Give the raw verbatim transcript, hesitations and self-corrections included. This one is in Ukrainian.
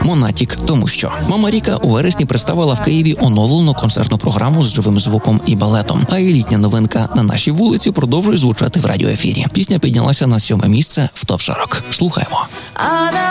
Монатік, тому що Мама Ріка у вересні представила в Києві оновлену концертну програму з живим звуком і балетом. А і літня новинка «На нашій вулиці» продовжує звучати в радіоефірі. Пісня піднялася на сьоме місце в топ сорок. Слухаємо.